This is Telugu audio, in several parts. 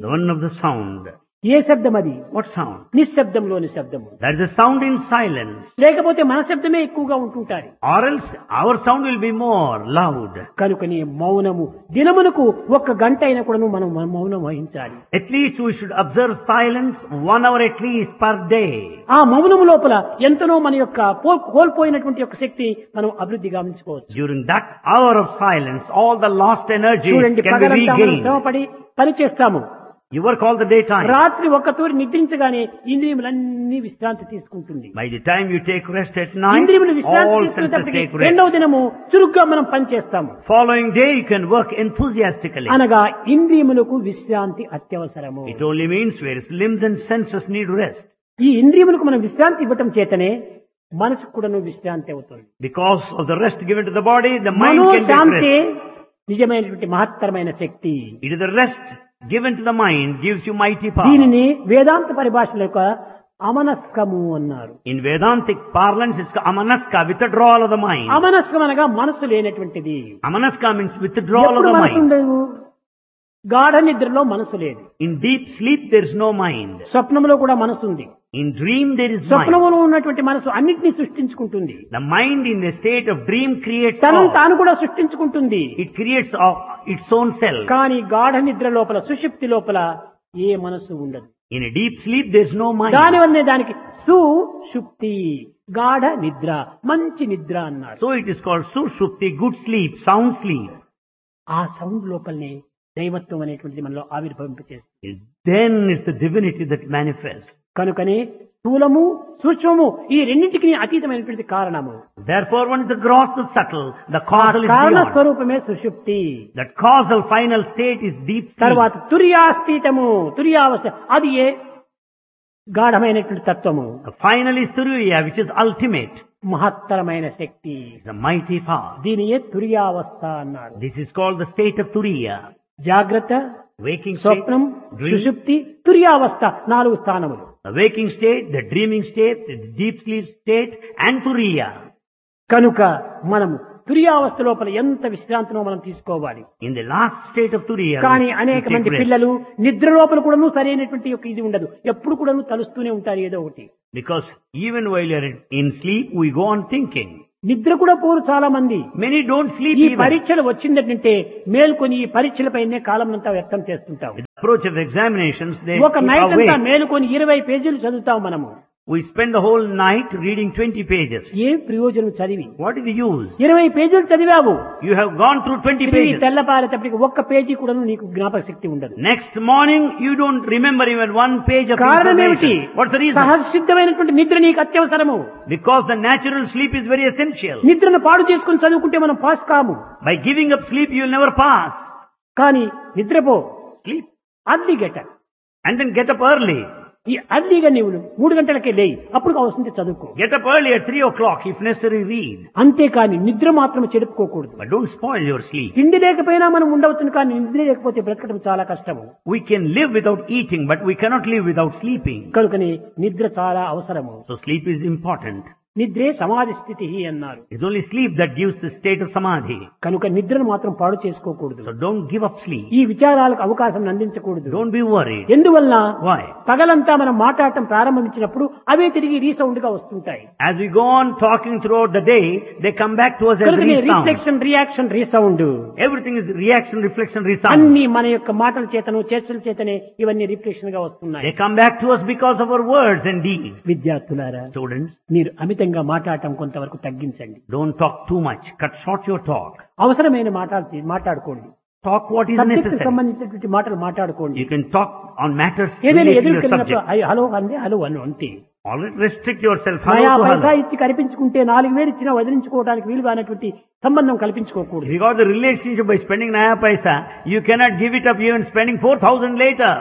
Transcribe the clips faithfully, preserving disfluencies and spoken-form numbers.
The one of the sound. ఏ శబ్దం అది? What sound? నిశ్శబ్దంలోని శబ్దము. That is a sound in silence. లేకపోతే మన శబ్దమే ఎక్కువగా ఉంటుంటారు. Or else our sound will be more loud. కనుకని మౌనము దినమునకు ఒక్క గంట అయినా కూడా మనం మౌనం వహించాలి. At least we should observe silence one hour at least per day. ఆ మౌనము లోపల ఎంతనో మన యొక్క కోల్పోయినటువంటి యొక్క శక్తి మనం అభివృద్ధి గావించుకోవచ్చు. During that hour of silence, all the lost energy చూడండి, can be పగలంతా మనం regained. శ్రమపడి పని చేస్తాము. You work all the daytime. రాత్రి ఒక్కతూరి నిద్రించగానే ఇంద్రియములన్నీ విశ్రాంతి తీసుకుంటుంది. By the time you take rest at night, ఇంద్రియములు విశ్రాంతి all senses తీసుకునేటప్పటికి take rest. రెండవ దినము చురుగ్గా మనం పని చేస్తాము. Following day you can work enthusiastically. అనగా ఇంద్రియములకు విశ్రాంతి అత్యవసరము. It only means whereas limbs and senses need rest. ఈ ఇంద్రియములకు మనం విశ్రాంతి ఇవ్వటం చేతనే మనసుకు కూడాను విశ్రాంతి అవుతుంది. Because of the rest given to the body, the mind can get మనోశాంతి rest. నిజమైనటువంటి మహత్తరమైన శక్తి. It is the rest given to the mind gives you mighty power. దీనిని వేదాంత పరిభాషలో ఒక అమనస్కము అన్నారు. In Vedantic parlance, it's amanaska, withdrawal of the mind. అమనస్కం అనగా మనసు లేనటువంటిది. Amanaska means withdrawal of ఎప్పుడు the మనసు mind. ఉండదు? గాఢ నిద్రలో మనసు లేదు. In deep sleep, there is no mind. స్వప్నంలో కూడా మనసు ఉంది. In dream, there is mind. స్వప్నంలో ఉన్నటువంటి మనసు అన్నిటినీ సృష్టించుకుంటుంది. The mind in a state of dream creates తనను all. తాను కూడా సృష్టించుకుంటుంది. It creates all, its own self. కానీ గాఢ నిద్ర లోపల సుషుప్తి లోపల ఏ మనసు ఉండదు. In a deep sleep, there is no mind. దానివల్లనే దానికి సుషుప్తి గాఢ నిద్ర మంచి నిద్ర అన్నారు. So it is called sushupti, good sleep, sound sleep. ఆ సౌండ్ లోపలనే దైవత్వం అనేటువంటిది మనలో ఆవిర్భవింపచేస్తుంది. Then it's the divinity that manifests. కనుకనే స్థూలము సూక్ష్మము ఈ రెండింటికి అతీతమైనటువంటి కారణము. Therefore, one is the gross, the subtle, the causal is కారణ beyond. స్వరూపమే సుషుప్తి. That causal final state is deep sleep. తర్వాత తుర్యాస్థితము తుర్యావస్థ అది ఏ గాఢమైనటువంటి తత్వము. Final is turiya, which is ultimate. మహత్తరమైన శక్తి. The mighty power. దీనియే తుర్యావస్థ అన్నారు. This is called the state of turiya. జాగ్రత్త, Waking state, స్వప్నం, dream, సుషుప్తి, తుర్యావస్థ నాలుగు స్థానములు. the waking state, the dreaming state, the deep sleep state, and turiya. కనుక మనము తుర్యావస్థ లోపల ఎంత విశ్రాంతినో మనం తీసుకోవాలి. In the last state of turiya, కానీ we అనేక take మంది rest. పిల్లలు నిద్ర లోపల కూడాను సరైనటువంటి యొక్క ఇది ఉండదు. ఎప్పుడు కూడాను తలుస్తూనే ఉంటారు ఏదో ఒకటి. Because even while you are in sleep, we go on thinking. నిద్ర కూడా పోరు చాలా మంది. Many don't sleep ఈ even. పరీక్షలు వచ్చిందంటే మేల్కొని ఈ పరీక్షలపైనే కాలం అంతా వ్యర్థం చేస్తుంటాం. With the approach of examinations, they ఒక keep నైట్ అంతా awake. మేలుకొని ఇరవై పేజీలు చదువుతాం మనము. We spend the whole night reading twenty pages. ఏం ప్రయోజనం చదివి? What is the use? ఇరవై పేజీలు చదివావు. You have gone through twenty తిరిగి pages. తెల్లపారేటప్పటికి ఒక్క పేజీ కూడా నీకు జ్ఞాపక శక్తి ఉండదు. Next morning, you don't remember even one page of కారణం ఏమిటి? information. What's the reason? సహసిద్ధమైనటువంటి నిద్ర నీకు అత్యవసరము. Because the natural sleep is very essential. నిద్రను పాడు చేసుకుని చదువుకుంటే మనం పాస్ కాము. By giving up sleep, you will never pass. కానీ నిద్రపో Sleep. Early గెట And then get up early. ఈ అర్లీగా నీవు మూడు గంటలకే లేయి, అప్పుడు అవసరం చదువుకో. Get up early at three o'clock if necessary, read. అంతేకాని నిద్ర మాత్రం చెడుపుకోకూడదు. But don't spoil your sleep. తిండి లేకపోయినా మనం ఉండవచ్చును, కానీ నిద్ర లేకపోతే బ్రతకడం చాలా కష్టము. We can live without eating, but we cannot live without sleeping. కనుకని నిద్ర చాలా అవసరము. So sleep is important. నిద్రే సమాధి స్థితి అన్నారు. It's only sleep that gives the state of samadhi. కనుక నిద్రను మాత్రం పాడు చేసుకోకూడదు. So don't give up sleep. ఈ విచారాలకు అవకాశం అందించకూడదు. Don't be worried. ఎందువల్ల Why? పగలంతా మనం మాట్లాడటం ప్రారంభించినప్పుడు అవే తిరిగి రీసౌండ్ గా వస్తుంటాయి. As we go on talking throughout the day, they come back to us as కనుక resound. Reflection reaction resound Everything is reaction, reflection, resound. అన్ని మన యొక్క మాటల చేతను చేతుల చేతనే ఇవన్నీ రిఫ్లెక్షన్ గా వస్తున్నాయి. They come back to us because of our words and deeds. విద్యార్థులారా, Students, మీరు అమితంగా మాట్లాడటం కొంతవరకు తగ్గించండి. don't talk too much. Cut short your talk. అవసరమైన మాటలు మాట్లాడుకోండి. Talk what is subject necessary. సంబంధించినటువంటి మాటలు మాట్లాడుకోండి. You can talk on matters ఏదైనా related to ఎదురు your కలిగినప్పుడు subject. అయ్యో హలో అంది హలో అను అంతే. Always restrict yourself. నయా Hello to పైసా hello. ఇచ్చి కనిపించుకుంటే నాలుగు వేలు ఇచ్చినా వదిలించుకోవడానికి వీలుగా అనేటువంటి సంబంధం కల్పించుకోకూడదు. If you got the relationship by spending naya paisa, you cannot give it up even spending four thousand later.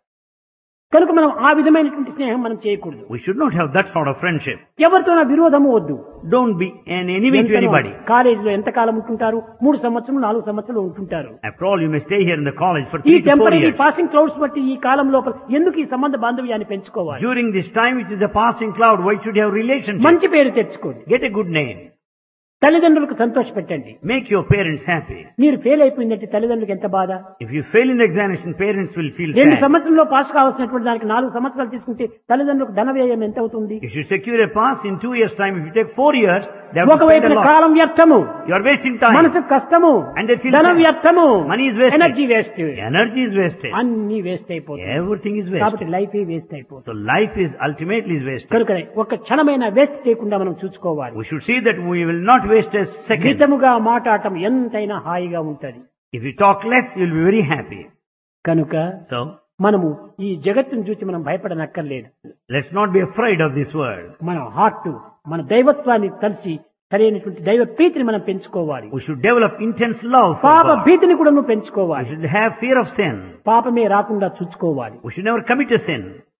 కనుక మనం ఆ విధమైనటువంటి స్నేహం మనం చేయకూడదు. We should not have that sort of friendship. ఎవరితో విరోధము వద్దు. Don't be an enemy to anybody. కాలేజీలో ఎంతకాలం ఉంటుంటారు? మూడు సంవత్సరం నాలుగు సంవత్సరాలు ఉంటుంటారు. After all, you may stay here in the college for ఈ three to four temporary years. Passing clouds బట్టి ఈ కాలం లోపల ఎందుకు ఈ సంబంధ బాంధవ్యాన్ని పెంచుకోవాలి? During this time, which is a passing cloud, why should you have relationship? మంచి పేరు తెచ్చుకోండి. Get a good name. తల్లిదండ్రులకు సంతోష పెట్టండి. Make your parents happy. మీరు ఫెయిల్ అయిపోయిందంటే తల్లిదండ్రులకు ఎంత బాధ. If you fail in the examination, parents will feel రెండు sad. సంవత్సరంలో పాస్ కావాల్సినటువంటి దానికి నాలుగు సంవత్సరాలు తీసుకుంటే తల్లిదండ్రులకు ధన వ్యయం ఎంత అవుతుంది? If you secure a pass in two years' time, if you take four years, they have to spend ఒకవైపు a lot. కాలం వ్యర్థము, You are wasting time. మనసు కష్టము, And they feel ధనం sad. వ్యర్థము, Money is wasted. Energy waste, Energy is wasted. అన్ని వేస్ట్ అయిపోతుంది. Everything is కాబట్టి wasted. లైఫ్ వేస్ట్ అయిపోతుంది. So life is ultimately is wasted. కనుకనే ఒక క్షణమైన వేస్ట్ చేయకుండా మనం చూసుకోవాలి. We should see that we will not waste a second. మితముగా మాట్లాడటం ఎంతైనా హాయిగా ఉంటది. If you talk less, you will be very happy. కనుక So, మనము ఈ జగత్తును చూసి మనం భయపడనక్కర్లేదు. let's not be afraid of this world. మన హార్ట్, మన దైవత్వాన్ని కలిసి సరైనటువంటి దైవ ప్రీతిని మనం పెంచుకోవాలి. We should develop intense love for పాప God. భీతిని కూడా నువ్వు We పెంచుకోవాలి. should have fear of sin. పాపమే రాకుండా చూసుకోవాలి. We should never commit a sin.